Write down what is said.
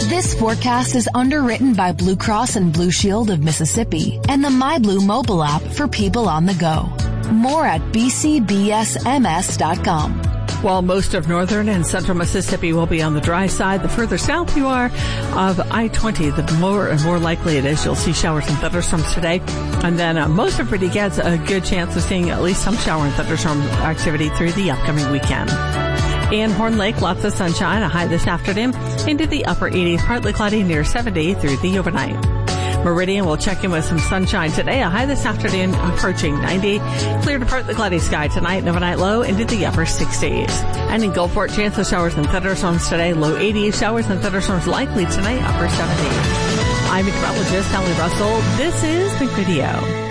This forecast is underwritten by Blue Cross and Blue Shield of Mississippi and the MyBlue mobile app for people on the go. More at bcbsms.com. While most of northern and central Mississippi will be on the dry side, the further south you are of I-20, the more and more likely it is you'll see showers and thunderstorms today. And then most of Pretty gets a good chance of seeing at least some shower and thunderstorm activity through the upcoming weekend. In Horn Lake, lots of sunshine, a high this afternoon into the upper 80s, partly cloudy near 70 through the overnight. Meridian will check in with some sunshine today, a high this afternoon approaching 90. Clear to partly cloudy sky tonight and overnight low into the upper 60s. And in Gulfport, chance of showers and thunderstorms today, low 80s, showers and thunderstorms likely tonight, upper 70s. I'm meteorologist Ellie Russell. This is Big Radio.